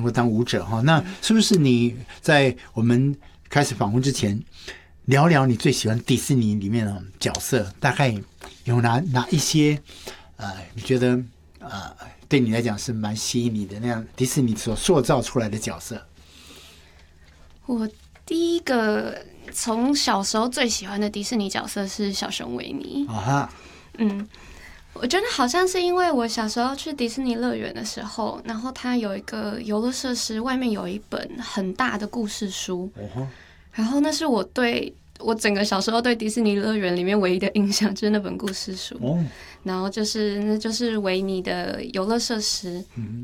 过当舞者哈，那是不是你在我们开始访问之前，聊聊你最喜欢迪士尼里面的角色？大概有哪一些你觉得对你来讲是蛮吸引你的那样迪士尼所塑造出来的角色？ 我第一个从小时候最喜欢的迪士尼角色是小熊维尼。我觉得好像是因为我小时候去迪士尼乐园的时候，然后它有一个游乐设施，外面有一本很大的故事书，然后那是我整个小时候对迪士尼乐园里面唯一的印象，就是那本故事书。然后那就是维尼的游乐设施。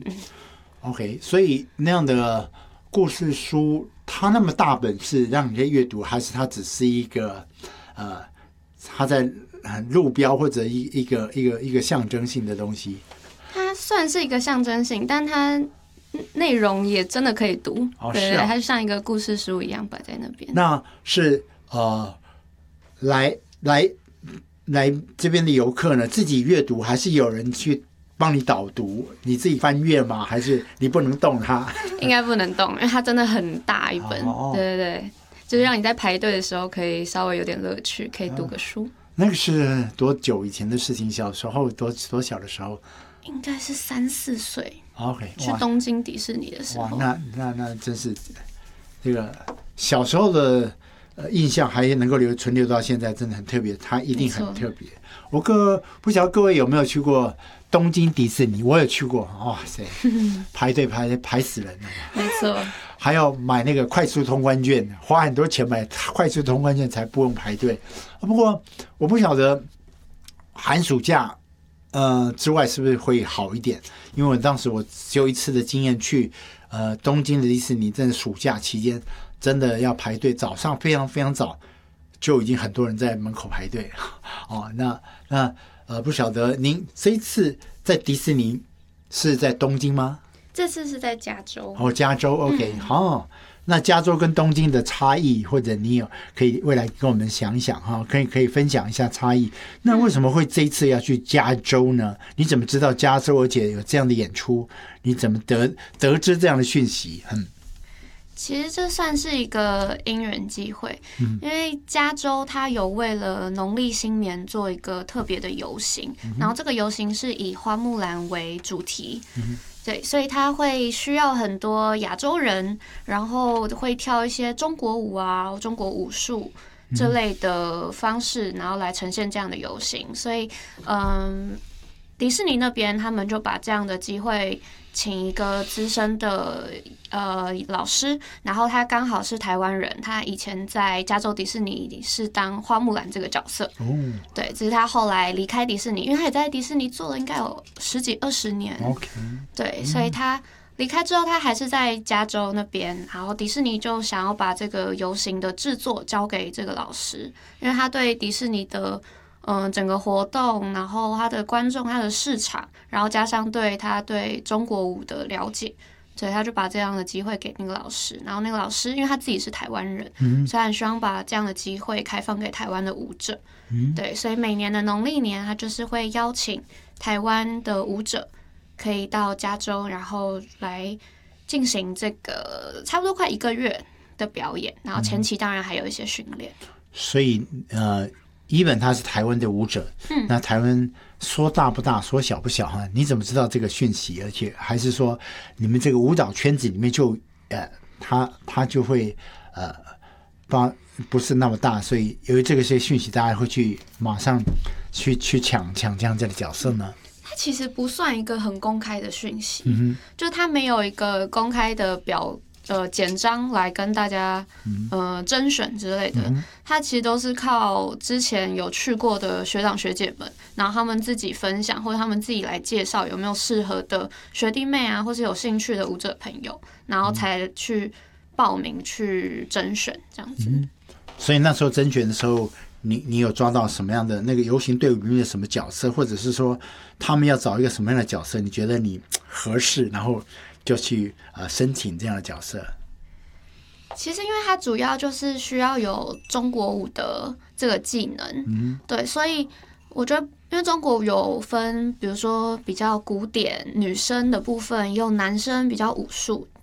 OK， 所以那样的故事书，它那么大本是让你阅读，还是它只是一个它在路标或者一个象征性的东西？ 它算是一个象征性，但它内容也真的可以读。对，它就像一个故事书一样摆在那边。 那是来这边的游客呢，自己阅读，还是有人去帮你导读？你自己翻阅吗？还是你不能动它？ 应该不能动，因为它真的很大一本。对对对，就是让你在排队的时候可以稍微有点乐趣，可以读个书。 那个是多久以前的事情？小时候多小的时候？ 应该是3、4岁。 OK， 去东京迪士尼的时候。 哇，那真是这个小时候的印象还能够存留到现在，真的很特别，它一定很特别。不晓得各位有没有去过东京迪士尼？我有去过，哇塞，排队排死人了。 没错， 还要买那个快速通关券，花很多钱买快速通关券才不用排队。不过我不晓得寒暑假之外是不是会好一点？因为当时我只有一次的经验去东京的迪士尼，真的暑假期间真的要排队，早上非常非常早就已经很多人在门口排队。那不晓得您这一次在迪士尼是在东京吗？ 这次是在加州。 加州 OK， 好。那加州跟东京的差异，或者你可以未来跟我们想一想哈，可以分享一下差异。那为什么会这一次要去加州呢？你怎么知道加州而且有这样的演出？你怎么得知这样的讯息？ 其实这算是一个因缘际会，因为加州它有为了农历新年做一个特别的游行，然后这个游行是以花木兰为主题。对，所以他会需要很多亚洲人，然后会跳一些中国舞啊、中国武术这类的方式，然后来呈现这样的游行。所以，迪士尼那边他们就把这样的机会请一个资深的老师，然后他刚好是台湾人，他以前在加州迪士尼是当花木兰这个角色。对，只是他后来离开迪士尼，因为他也在迪士尼做了应该有10几20年。对，所以他离开之后，他还是在加州那边，然后迪士尼就想要把这个游行的制作交给这个老师，因为他对迪士尼的整个活动，然后他的观众、他的市场，然后加上他对中国舞的了解，所以他就把这样的机会给那个老师。然后那个老师因为他自己是台湾人，所以很希望把这样的机会开放给台湾的舞者。对，所以每年的农历年，他就是会邀请台湾的舞者可以到加州，然后来进行这个差不多快1个月的表演，然后前期当然还有一些训练。 所以even 他是台湾的舞者，那台湾说大不大，说小不小哈？你怎么知道这个讯息？而且还是说你们这个舞蹈圈子里面就他就会不是那么大，所以由于这个些讯息，大家会去马上去抢这样的角色呢？ 它其实不算一个很公开的讯息，就它没有一个公开的简章来跟大家甄选之类的，它其实都是靠之前有去过的学长学姐们，然后他们自己分享，或者他们自己来介绍有没有适合的学弟妹啊，或是有兴趣的舞者朋友，然后才去报名去甄选这样子。 所以那时候甄选的时候，你有抓到什么样的那个游行队伍里面的什么角色，或者是说他们要找一个什么样的角色，你觉得你合适，然后就去申请这样的角色？ 其实因为它主要就是需要有中国舞的这个技能，对，所以我觉得因为中国舞有分，比如说比较古典女生的部分，也有男生比较武术，